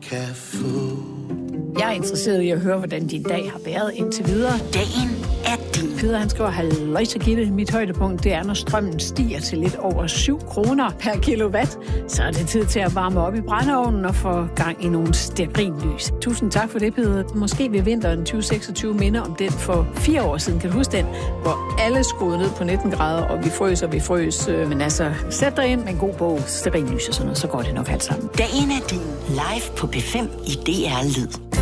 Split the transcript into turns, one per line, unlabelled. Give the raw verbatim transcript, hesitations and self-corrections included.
kan få.
Jeg er interesseret i at høre, hvordan din dag har været indtil videre.
Dagen er din.
Peder, han skriver, halløj så Gitte. Mit højdepunkt, det er, når strømmen stiger til lidt over syv kroner per kilowatt. Så er det tid til at varme op i brændeovnen og få gang i nogle stearinlys. Tusind tak for det, Peder. Måske vil vinteren tyve seksogtyve minde om den for fire år siden. Kan du huske den? Hvor alle skruede ned på nitten grader, og vi frøs og vi frøs. Men altså, sæt dig ind med en god bog, stearinlys og sådan noget, så går det nok alt sammen.
Dagen er din. Live på P fem i D R Lyd.